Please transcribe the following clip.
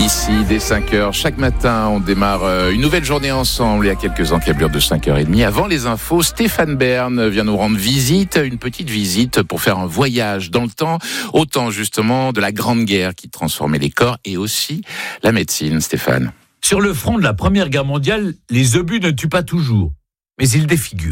ici dès 5h. Chaque matin, on démarre une nouvelle journée ensemble. Il y a quelques encablures de 5h30. Avant les infos, Stéphane Bern vient nous rendre visite, une petite visite pour faire un voyage dans le temps, au temps justement de la Grande Guerre qui transformait les corps et aussi la médecine. Stéphane. Sur le front de la Première Guerre mondiale, les obus ne tuent pas toujours, mais ils défigurent.